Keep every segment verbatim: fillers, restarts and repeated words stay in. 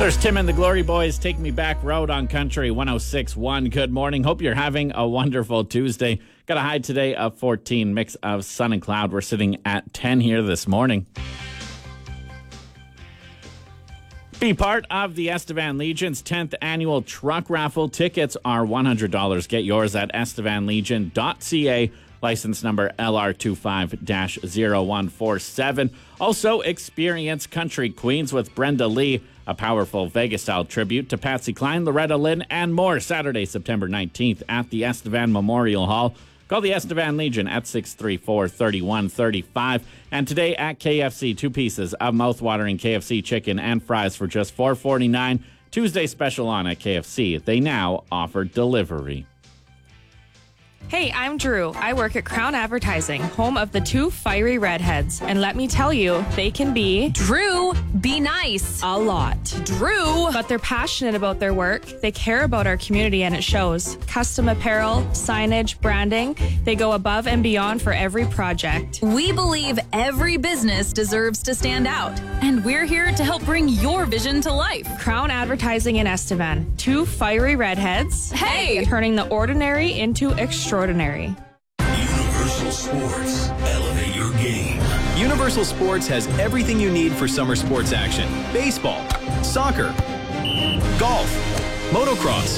There's Tim and the Glory Boys, Take Me Back Road on Country one oh six point one. Good morning. Hope you're having a wonderful Tuesday. Got a high today of fourteen, mix of sun and cloud. We're sitting at ten here this morning. Be part of the Estevan Legion's tenth annual truck raffle. Tickets are one hundred dollars. Get yours at estevan legion dot c a. License number L R two five zero one four seven. Also, experience Country Queens with Brenda Lee, a powerful Vegas-style tribute to Patsy Cline, Loretta Lynn, and more. Saturday, September nineteenth at the Estevan Memorial Hall. Call the Estevan Legion at six three four, three one three five. And today at K F C, two pieces of mouth-watering K F C chicken and fries for just four forty-nine. Tuesday special on at K F C. They now offer delivery. Hey, I'm Drew. I work at Crown Advertising, home of the two fiery redheads. And let me tell you, they can be... Drew, be nice. A lot. Drew. But they're passionate about their work. They care about our community and it shows. Custom apparel, signage, branding. They go above and beyond for every project. We believe every business deserves to stand out. And we're here to help bring your vision to life. Crown Advertising in Estevan. Two fiery redheads. Hey! Turning the ordinary into extraordinary. Universal Sports. Elevate your game. Universal Sports has everything you need for summer sports action. Baseball, soccer, golf, motocross.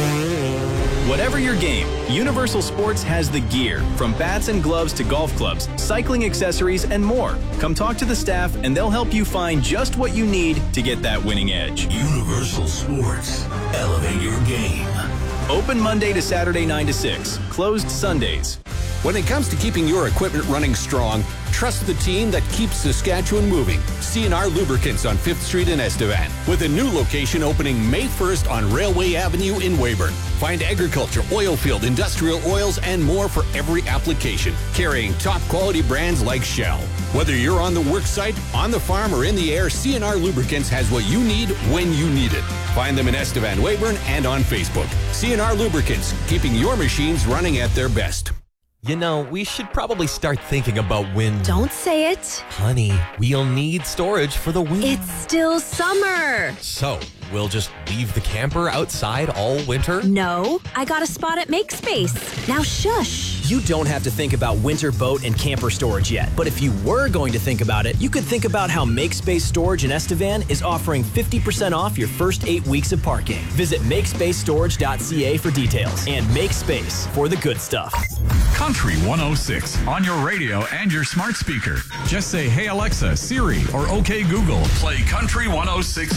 Whatever your game, Universal Sports has the gear, from bats and gloves to golf clubs, cycling accessories, and more. Come talk to the staff and they'll help you find just what you need to get that winning edge. Universal Sports. Elevate your game. Open Monday to Saturday nine to six. Closed Sundays. When it comes to keeping your equipment running strong, trust the team that keeps Saskatchewan moving. C and R Lubricants on fifth Street in Estevan, with a new location opening May first on Railway Avenue in Weyburn. Find agriculture, oil field, industrial oils, and more for every application, carrying top quality brands like Shell. Whether you're on the work site, on the farm, or in the air, C and R Lubricants has what you need when you need it. Find them in Estevan, Weyburn, and on Facebook. C and R Lubricants, keeping your machines running at their best. You know, we should probably start thinking about when... Don't say it. Honey, we'll need storage for the winter. It's still summer. So, we'll just leave the camper outside all winter? No, I got a spot at MakeSpace. Now shush. You don't have to think about winter boat and camper storage yet. But if you were going to think about it, you could think about how MakeSpace Storage in Estevan is offering fifty percent off your first eight weeks of parking. Visit make space storage dot c a for details. And make space for the good stuff. Country one oh six on your radio and your smart speaker. Just say, hey Alexa, Siri, or OK Google. Play Country one oh six